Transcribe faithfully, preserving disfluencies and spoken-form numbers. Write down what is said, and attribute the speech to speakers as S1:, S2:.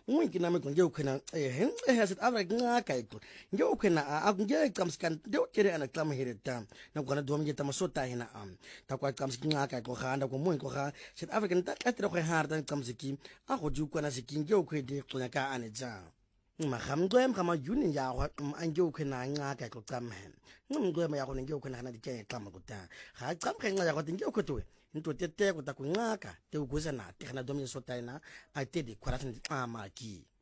S1: Unki na me konge ukena eh eh hasit avra ngaka iko. Nge ukena a nge kamskan de ukere ana klam hireta. Na kona dom nge tamasota hina am. Ta kwa kamski ngaka ko khanda ko mun ko kha. Sit African ta katra ko harda kamsiki. A go ju kona sikinge ukwede kunya ka aneja. Mahamgwem kama yuni ya wa ange ukena ngaka ko kamhen. Ngumgwem ya ko nge ukena na dike klam ko ta. Ha kam khenga ya ko nge ukotwe. Into tete ko ta ku ngaka te uguza na te kana dom sota ina a te de kwaratin amaki.